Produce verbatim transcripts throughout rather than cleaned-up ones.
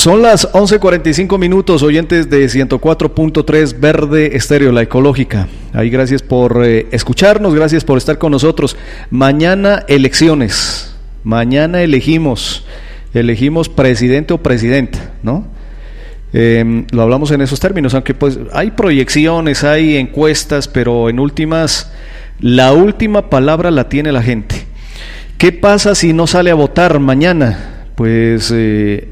Son las once cuarenta y cinco minutos, oyentes de ciento cuatro punto tres Verde Estéreo, la ecológica. Ahí gracias por eh, escucharnos, gracias por estar con nosotros. Mañana elecciones, mañana elegimos, elegimos presidente o presidenta, ¿no? Eh, lo hablamos en esos términos, aunque pues hay proyecciones, hay encuestas, pero en últimas, la última palabra la tiene la gente. ¿Qué pasa si no sale a votar mañana? Pues... Eh,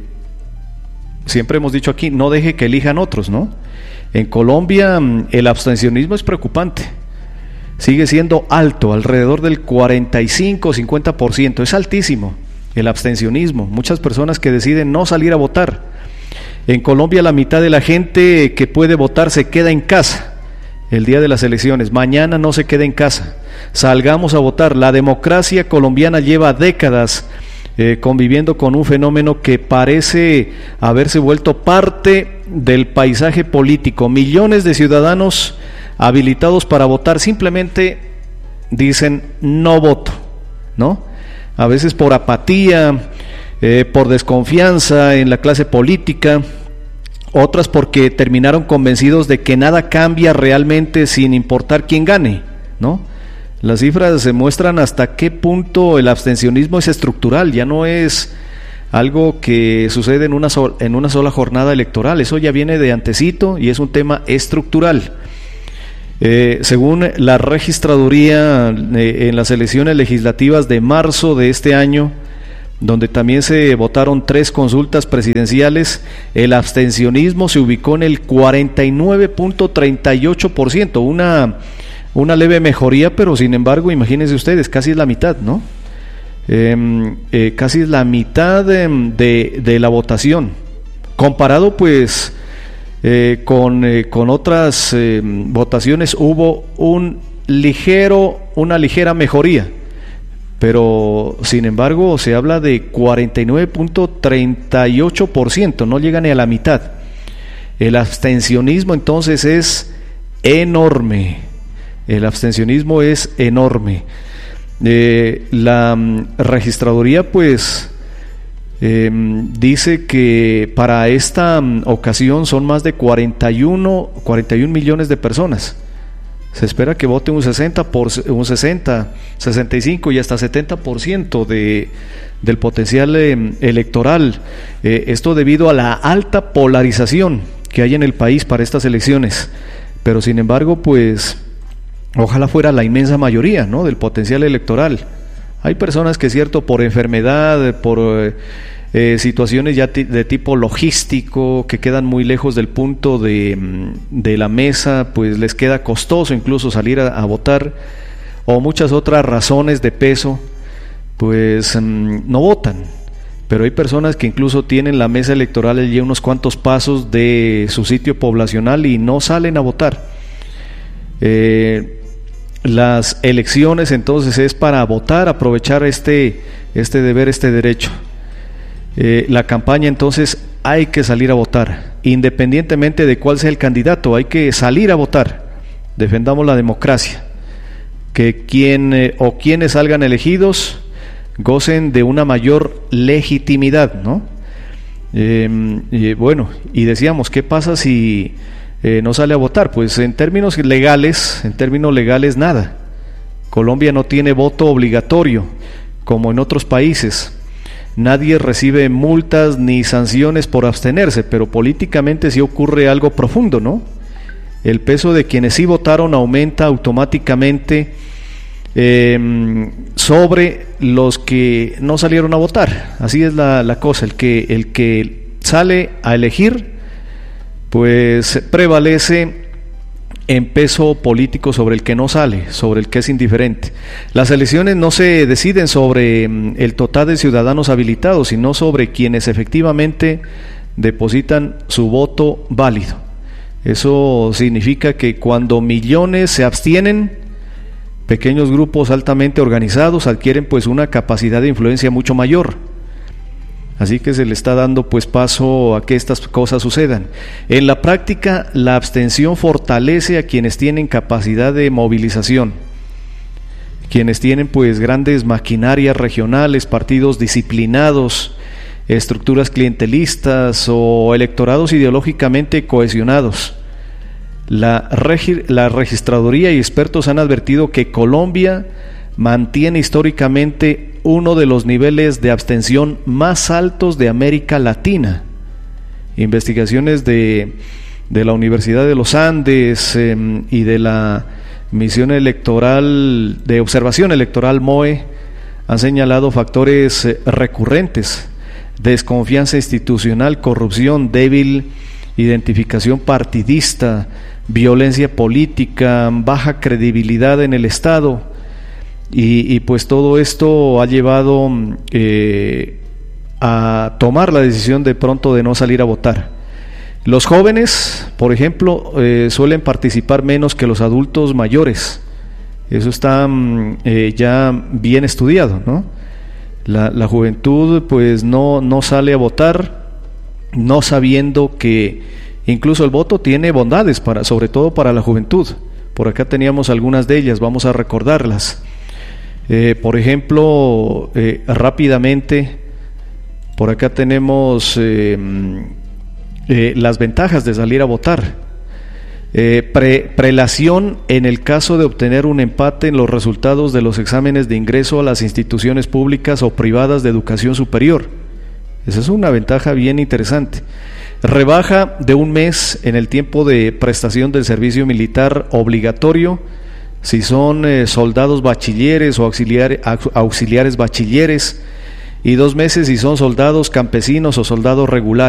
siempre hemos dicho aquí, no deje que elijan otros, ¿no? En Colombia el abstencionismo es preocupante, sigue siendo alto, alrededor del cuarenta y cinco, cincuenta por ciento, es altísimo el abstencionismo, muchas personas que deciden no salir a votar. En Colombia la mitad de la gente que puede votar se queda en casa el día de las elecciones, mañana no se quede en casa, salgamos a votar. La democracia colombiana lleva décadas Eh, conviviendo con un fenómeno que parece haberse vuelto parte del paisaje político. Millones de ciudadanos habilitados para votar simplemente dicen no voto, ¿no? A veces por apatía, eh, por desconfianza en la clase política, otras porque terminaron convencidos de que nada cambia realmente sin importar quién gane, ¿no? Las cifras se muestran hasta qué punto el abstencionismo es estructural, ya no es algo que sucede en una, so- en una sola jornada electoral, eso ya viene de antecito y es un tema estructural. Eh, según la registraduría eh, en las elecciones legislativas de marzo de este año, donde también se votaron tres consultas presidenciales, el abstencionismo se ubicó en el cuarenta y nueve punto treinta y ocho por ciento, una... una leve mejoría, pero sin embargo, imagínense ustedes, casi es la mitad, ¿no? Eh, eh, casi es la mitad de, de, de la votación, comparado pues eh, con, eh, con otras eh, votaciones hubo un ligero, una ligera mejoría, pero sin embargo se habla de cuarenta y nueve punto treinta y ocho por ciento, no llega ni a la mitad. El abstencionismo entonces es enorme. El abstencionismo es enorme. Eh, la um, registraduría pues eh, dice que para esta um, ocasión son más de cuarenta y uno millones de personas. Se espera que vote un sesenta, por, un sesenta, sesenta y cinco y hasta setenta por ciento de, del potencial eh, electoral. Eh, esto debido a la alta polarización que hay en el país para estas elecciones. Pero sin embargo pues ojalá fuera la inmensa mayoría, ¿no?, del potencial electoral. Hay personas que, cierto, por enfermedad, por eh, eh, situaciones ya t- de tipo logístico, que quedan muy lejos del punto de, de la mesa, pues les queda costoso incluso salir a, a votar, o muchas otras razones de peso, pues mmm, no votan. Pero hay personas que incluso tienen la mesa electoral allí a unos cuantos pasos de su sitio poblacional y no salen a votar. Eh, Las elecciones entonces es para votar, aprovechar este, este deber, este derecho. Eh, la campaña entonces hay que salir a votar, independientemente de cuál sea el candidato, hay que salir a votar. Defendamos la democracia, que quien eh, o quienes salgan elegidos gocen de una mayor legitimidad, ¿no? Eh, y bueno, y decíamos, ¿qué pasa si Eh, no sale a votar? Pues en términos legales, en términos legales nada. Colombia no tiene voto obligatorio como en otros países. Nadie recibe multas ni sanciones por abstenerse, pero políticamente sí ocurre algo profundo, ¿no? El peso de quienes sí votaron aumenta automáticamente eh, sobre los que no salieron a votar. Así es la, la cosa. El que, el que sale a elegir pues prevalece en peso político sobre el que no sale, sobre el que es indiferente. Las elecciones no se deciden sobre el total de ciudadanos habilitados, sino sobre quienes efectivamente depositan su voto válido. Eso significa que cuando millones se abstienen, pequeños grupos altamente organizados adquieren pues una capacidad de influencia mucho mayor. Así que se le está dando pues paso a que estas cosas sucedan. En la práctica, la abstención fortalece a quienes tienen capacidad de movilización, quienes tienen pues grandes maquinarias regionales, partidos disciplinados, estructuras clientelistas o electorados ideológicamente cohesionados. La, regi- la registraduría y expertos han advertido que Colombia mantiene históricamente uno de los niveles de abstención más altos de América Latina. Investigaciones de, de la Universidad de los Andes eh, y de la Misión Electoral de Observación Electoral M O E han señalado factores eh, recurrentes: desconfianza institucional, corrupción, débil identificación partidista, violencia política, baja credibilidad en el Estado, y, y pues todo esto ha llevado eh, a tomar la decisión de pronto de no salir a votar. Los jóvenes, por ejemplo, eh, suelen participar menos que los adultos mayores. Eso está eh, ya bien estudiado, ¿no? La, la juventud pues no, no sale a votar, no sabiendo que incluso el voto tiene bondades, para, sobre todo para la juventud. Por acá teníamos algunas de ellas, vamos a recordarlas. Eh, por ejemplo, eh, rápidamente, por acá tenemos eh, eh, las ventajas de salir a votar. Eh, pre, prelación en el caso de obtener un empate en los resultados de los exámenes de ingreso a las instituciones públicas o privadas de educación superior. Esa es una ventaja bien interesante. Rebaja de un mes en el tiempo de prestación del servicio militar obligatorio si son eh, soldados bachilleres o auxiliares, auxiliares bachilleres, y dos meses si son soldados campesinos o soldados regulares.